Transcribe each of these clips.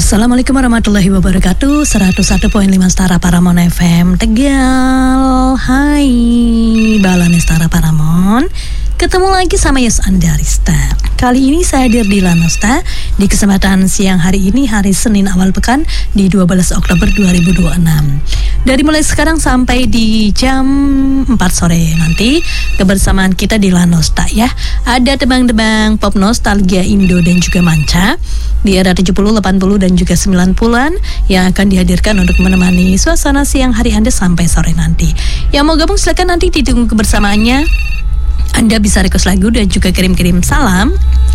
Assalamualaikum warahmatullahi wabarakatuh. 101.5 Setara Paramon FM Tegal. Hai Balane Setara Paramon. Ketemu lagi sama Yus Andarista. Kali ini saya hadir di Lanosta di kesempatan siang hari ini, hari Senin awal pekan di 12 Oktober 2026. Dari mulai sekarang sampai di jam 4 sore nanti kebersamaan kita di Lanosta ya. Ada tebang-tebang pop nostalgia Indo dan juga manca di era 70, 80 dan juga 90-an yang akan dihadirkan untuk menemani suasana siang hari Anda sampai sore nanti. Yang mau gabung silakan nanti ditunggu kebersamaannya. Anda bisa request lagu dan juga kirim-kirim salam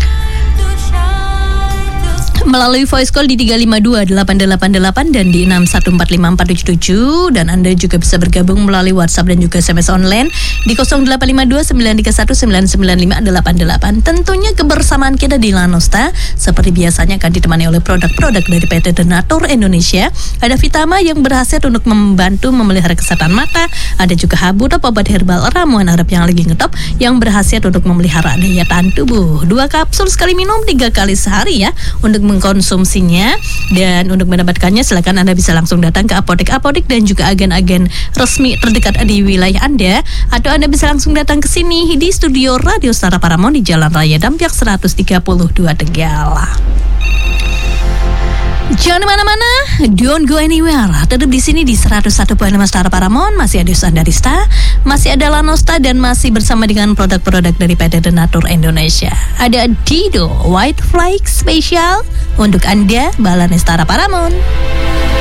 melalui voice call di 352-8888 dan di 6145477, dan Anda juga bisa bergabung melalui WhatsApp dan juga SMS online di 0852-931-99588. Tentunya kebersamaan kita di Lanosta seperti biasanya akan ditemani oleh produk-produk dari PT Denatur Indonesia. Ada Vitama yang berhasil untuk membantu memelihara kesehatan mata. Ada juga Haburap, obat herbal ramuan Arab yang lagi ngetop yang berhasil untuk memelihara daya tahan tubuh. 2 kapsul sekali minum 3 kali sehari ya untuk mengkonsumsinya. Dan untuk mendapatkannya silakan Anda bisa langsung datang ke apotek-apotek dan juga agen-agen resmi terdekat di wilayah Anda, atau Anda bisa langsung datang ke sini di studio Radio Setara Paramon di Jalan Raya Dampyak 132 Tegal. Jangan kemana-mana, don't go anywhere. Tetap di sini di 101.5 Setara Paramon. Masih ada Yus Andarista, masih ada Lanosta, dan masih bersama dengan produk-produk dari PT Denatur Indonesia. Ada Dido White Flake Special untuk Anda, Balane Setara Paramon.